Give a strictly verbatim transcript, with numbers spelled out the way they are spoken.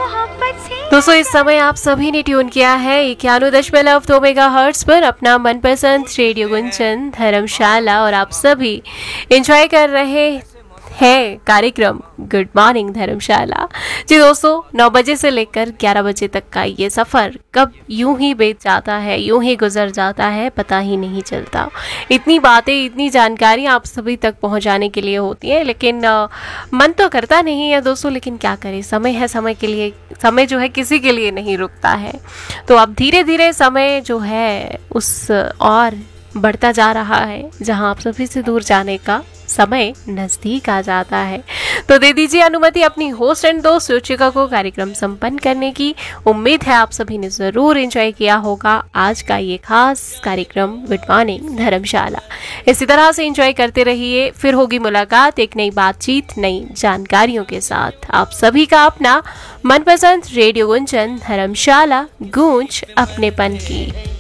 दोस्तों इस समय आप सभी ने ट्यून किया है इक्यानवे दशमलव दो मेगा हर्ट्स पर अपना मनपसंद रेडियो गुंजन धर्मशाला, और आप सभी एंजॉय कर रहे है कार्यक्रम गुड मॉर्निंग धर्मशाला। जी दोस्तों, नौ बजे से लेकर ग्यारह बजे तक का ये सफ़र कब यूं ही बीत जाता है, यूं ही गुजर जाता है, पता ही नहीं चलता। इतनी बातें, इतनी जानकारी आप सभी तक पहुंचाने के लिए होती है, लेकिन आ, मन तो करता नहीं है दोस्तों, लेकिन क्या करें, समय है, समय के लिए, समय जो है किसी के लिए नहीं रुकता है। तो अब धीरे धीरे समय जो है उस और बढ़ता जा रहा है, जहां आप सभी से दूर जाने का समय नजदीक आ जाता है। तो दे दीजिए अनुमति अपनी होस्ट एंड दोस्त रुचिका को कार्यक्रम संपन्न करने की। उम्मीद है आप सभी ने जरूर एंजॉय किया होगा आज का ये खास कार्यक्रम गुड मॉर्निंग धर्मशाला। इसी तरह से एंजॉय करते रहिए, फिर होगी मुलाकात एक नई बातचीत, नई जानकारियों के साथ। आप सभी का अपना मनपसंद रेडियो गुंजन धर्मशाला, गूंज अपनेपन की।